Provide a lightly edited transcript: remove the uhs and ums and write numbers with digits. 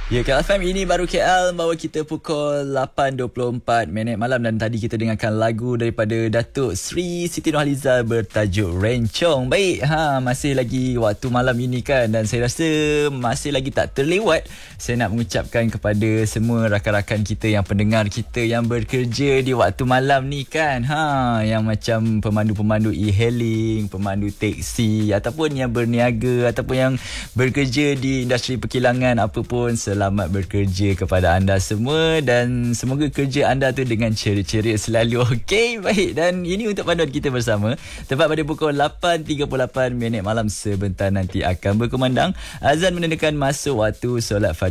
Ya, KL FM ini baru KL bawa kita pukul 8.24 malam dan tadi kita dengarkan lagu daripada Datuk Sri Siti Nurhaliza bertajuk Rencong. Baik, masih lagi waktu malam ini kan, dan saya rasa masih lagi tak terlewat saya nak mengucapkan kepada semua rakan-rakan kita yang pendengar kita yang bekerja di waktu malam ni kan, yang macam pemandu-pemandu e-hailing, pemandu teksi ataupun yang berniaga ataupun yang bekerja di industri perkilangan, apa pun, selamat bekerja kepada anda semua dan semoga kerja anda tu dengan ceria-ceria selalu. Okey, baik, dan ini untuk panduan kita bersama. Tepat pada pukul 8.38 malam sebentar nanti akan berkumandang azan menandakan masuk waktu solat